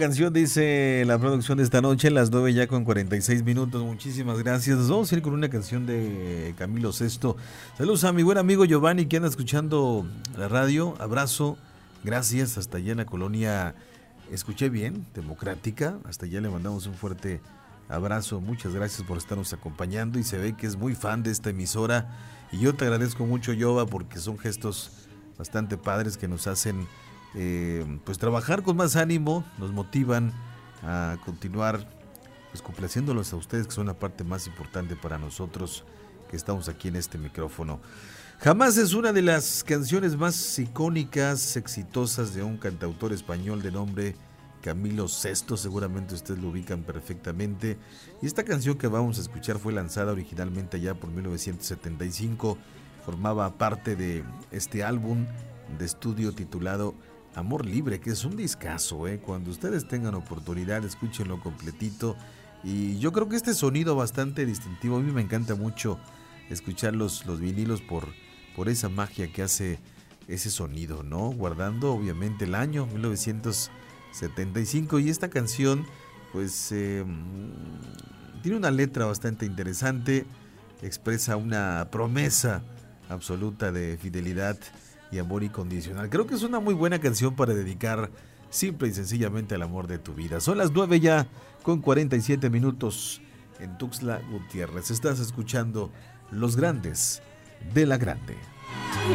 canción, dice la producción de esta noche, las 9 ya con 46 minutos. Muchísimas gracias. Nos vamos a ir con una canción de Camilo Sesto. Saludos a mi buen amigo Giovanni que anda escuchando la radio. Abrazo, gracias. Hasta allá en la colonia, escuché bien, Democrática. Hasta allá le mandamos un fuerte abrazo. Muchas gracias por estarnos acompañando y se ve que es muy fan de esta emisora. Y yo te agradezco mucho, Giova, porque son gestos bastante padres que nos hacen pues trabajar con más ánimo, nos motivan a continuar pues complaciéndolos a ustedes, que son la parte más importante para nosotros que estamos aquí en este micrófono. Jamás es una de las canciones más icónicas, exitosas de un cantautor español de nombre Camilo Sesto. Seguramente ustedes lo ubican perfectamente, y esta canción que vamos a escuchar fue lanzada originalmente allá por 1975, formaba parte de este álbum de estudio titulado Amor Libre, que es un discazo, cuando ustedes tengan oportunidad, escúchenlo completito. Y yo creo que este sonido bastante distintivo, a mí me encanta mucho escuchar los vinilos por esa magia que hace ese sonido, ¿no? Guardando obviamente el año 1975, y esta canción pues tiene una letra bastante interesante, expresa una promesa absoluta de fidelidad y amor incondicional. Creo que es una muy buena canción para dedicar simple y sencillamente al amor de tu vida. Son las 9 ya con 47 minutos en Tuxtla Gutiérrez. Estás escuchando Los Grandes de la Grande.